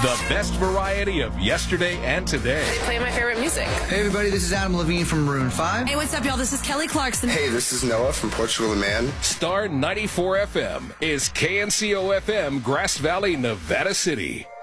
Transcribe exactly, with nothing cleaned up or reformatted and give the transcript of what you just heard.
The best variety of yesterday and today. They play my favorite music. Hey, everybody, this is Adam Levine from Maroon five. Hey, what's up, y'all? This is Kelly Clarkson. Hey, this is Noah from Portugal the Man. Star ninety-four F M is K N C O F M, Grass Valley, Nevada City.